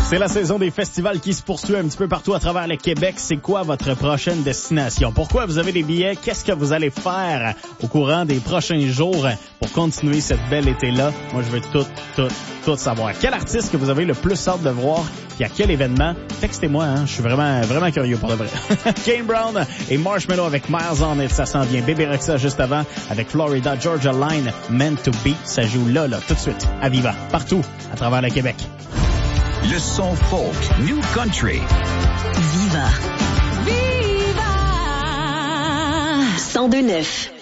C'est la saison des festivals qui se poursuit un petit peu partout à travers le Québec. C'est quoi votre prochaine destination? Pourquoi vous avez des billets? Qu'est-ce que vous allez faire au courant des prochains jours pour continuer cette belle été-là? Moi, je veux tout savoir. Quel artiste que vous avez le plus hâte de voir? Puis à quel événement? Textez-moi, hein? Je suis vraiment curieux pour le vrai. Kane Brown et Marshmello avec Miles on It, ça s'en vient. Bébé Rexha juste avant avec Florida Georgia Line, Meant to Be. Ça joue là, tout de suite, à Viva, partout, à travers le Québec. Le son folk, New Country. Viva. Viva. 102.9.